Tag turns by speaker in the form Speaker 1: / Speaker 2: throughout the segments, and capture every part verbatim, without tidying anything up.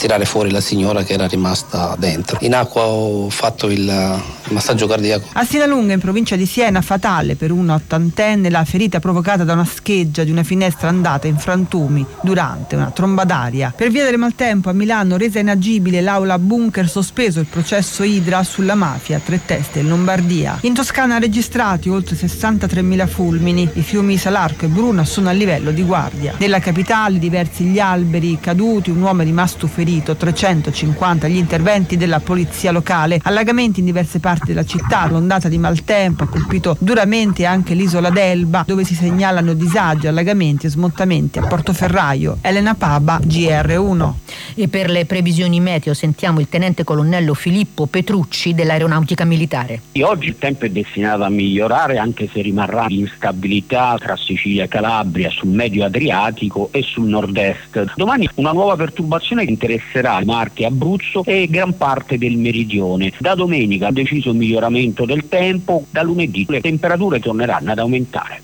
Speaker 1: tirare fuori la signora che era rimasta dentro. In acqua ho fatto il, il massaggio cardiaco.
Speaker 2: A Sinalunga, in provincia di Siena, fatale per un ottantenne la ferita provocata da una scheggia di una finestra andata in frantumi durante una tromba d'aria. Per via del maltempo a Milano resa inagibile l'aula bunker, sospeso il processo Idra sulla mafia, tre teste in Lombardia. In Toscana registrati oltre sessantatremila fulmini, i fiumi Salarco e Bruna sono a livello di guardia. Nella capitale diversi gli alberi caduti, un uomo è rimasto ferito, trecentocinquanta gli interventi della polizia locale, allagamenti in diverse parti della città, l'ondata di maltempo ha colpito duramente anche l'isola d'Elba, dove si segnalano disagi, allagamenti e smottamenti a Portoferraio. Elena Paba, G R uno.
Speaker 3: E per le previsioni meteo sentiamo il tenente colonnello Filippo Petrucci dell'Aeronautica Militare.
Speaker 4: Oggi il tempo è destinato a migliorare, anche se rimarrà instabilità tra Sicilia e Calabria, sul medio Adriatico e sul nord-est. Domani una nuova perturbazione che interesserà Marche e Abruzzo e gran parte del meridione. Da domenica deciso miglioramento del tempo, da lunedì le temperature torneranno ad aumentare.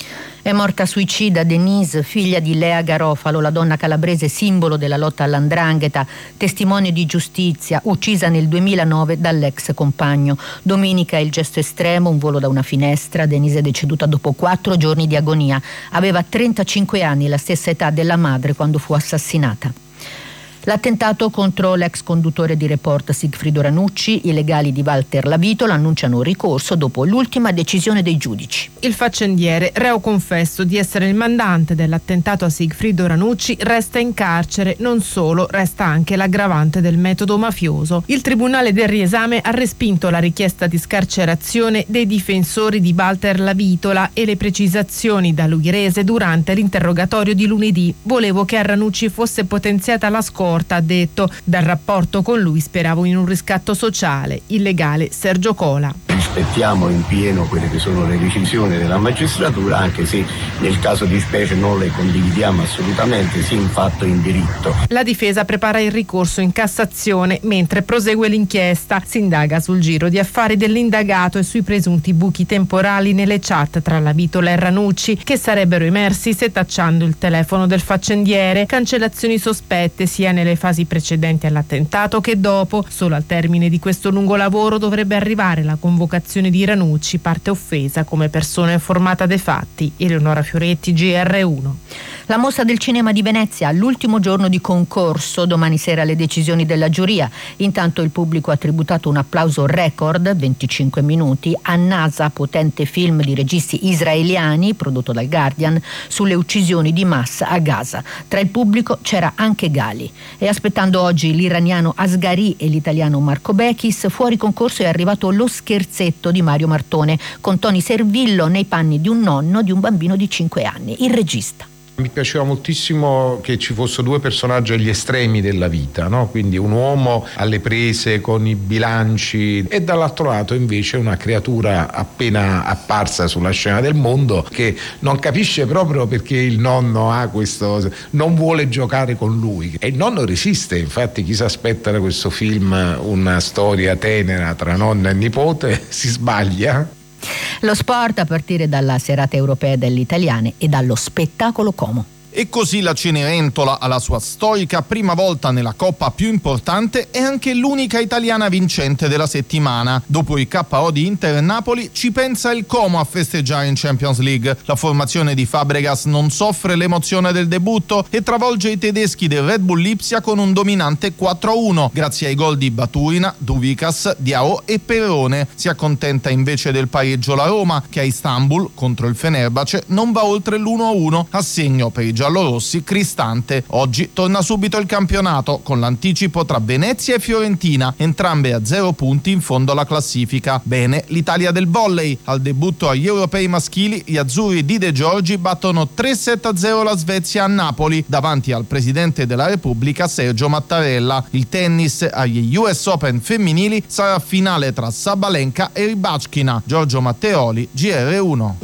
Speaker 3: È morta suicida Denise, figlia di Lea Garofalo, la donna calabrese simbolo della lotta all''ndrangheta, testimone di giustizia, uccisa nel duemilanove dall'ex compagno. Domenica il gesto estremo, un volo da una finestra. Denise è deceduta dopo quattro giorni di agonia. Aveva trentacinque anni, la stessa età della madre quando fu assassinata. L'attentato contro l'ex conduttore di Report Sigfrido Ranucci, i legali di Walter Lavitola annunciano ricorso dopo l'ultima decisione dei giudici.
Speaker 5: Il faccendiere, reo confesso di essere il mandante dell'attentato a Sigfrido Ranucci, resta in carcere. Non solo, resta anche l'aggravante del metodo mafioso. Il Tribunale del Riesame ha respinto la richiesta di scarcerazione dei difensori di Walter Lavitola e le precisazioni da lui rese durante l'interrogatorio di lunedì. Volevo che a Ranucci fosse potenziata la scorta, ha detto. Dal rapporto con lui speravo in un riscatto sociale. Il legale Sergio Cola.
Speaker 6: Rispettiamo in pieno quelle che sono le decisioni della magistratura, anche se nel caso di specie non le condividiamo assolutamente, sia in fatto in diritto.
Speaker 5: La difesa prepara il ricorso in Cassazione mentre prosegue l'inchiesta. Si indaga sul giro di affari dell'indagato e sui presunti buchi temporali nelle chat tra Lavitola e Ranucci, che sarebbero emersi setacciando il telefono del faccendiere. Cancellazioni sospette sia nelle fasi precedenti all'attentato che dopo. Solo al termine di questo lungo lavoro dovrebbe arrivare la convocazione di Ranucci, parte offesa come persona informata dei fatti. Eleonora Fioretti, G R uno.
Speaker 3: La Mostra del Cinema di Venezia, all'ultimo giorno di concorso, domani sera le decisioni della giuria. Intanto il pubblico ha tributato un applauso record, venticinque minuti, a Nasa, potente film di registi israeliani, prodotto dal Guardian, sulle uccisioni di massa a Gaza. Tra il pubblico c'era anche Gali. E aspettando oggi l'iraniano Asghari e l'italiano Marco Bechis, fuori concorso è arrivato Lo scherzetto di Mario Martone, con Tony Servillo nei panni di un nonno di un bambino di cinque anni, il regista.
Speaker 7: Mi piaceva moltissimo che ci fossero due personaggi agli estremi della vita, no? Quindi un uomo alle prese con i bilanci e dall'altro lato invece una creatura appena apparsa sulla scena del mondo che non capisce proprio perché il nonno ha questo, non vuole giocare con lui e il nonno resiste. Infatti chi si aspetta da questo film una storia tenera tra nonna e nipote si sbaglia.
Speaker 3: Lo sport a partire dalla serata europea delle italiane e dallo spettacolo Como.
Speaker 8: E così la Cenerentola alla sua storica prima volta nella coppa più importante è anche l'unica italiana vincente della settimana. Dopo il K O di Inter e Napoli ci pensa il Como a festeggiare in Champions League. La formazione di Fabregas non soffre l'emozione del debutto e travolge i tedeschi del Red Bull Lipsia con un dominante quattro a uno grazie ai gol di Batuina, Duvicas, Diao e Perrone. Si accontenta invece del pareggio la Roma che a Istanbul contro il Fenerbahce non va oltre l'uno a uno, a segno per i giallorossi Cristante. Oggi torna subito il campionato con l'anticipo tra Venezia e Fiorentina, entrambe a zero punti in fondo alla classifica. Bene l'Italia del volley, al debutto agli europei maschili gli azzurri di De Giorgi battono tre sette a zero la Svezia a Napoli davanti al presidente della Repubblica Sergio Mattarella. Il tennis agli U S Open femminili sarà finale tra Sabalenka e Rybakina. Giorgio Matteoli, G R uno.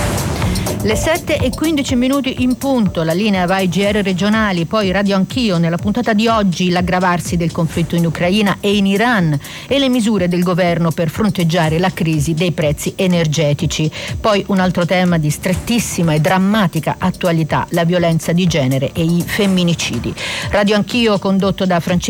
Speaker 3: Le sette e quindici minuti in punto, la linea va ai G R regionali, poi Radio Anch'io. Nella puntata di oggi l'aggravarsi del conflitto in Ucraina e in Iran e le misure del governo per fronteggiare la crisi dei prezzi energetici. Poi un altro tema di strettissima e drammatica attualità, la violenza di genere e i femminicidi. Radio Anch'io condotto da Francesco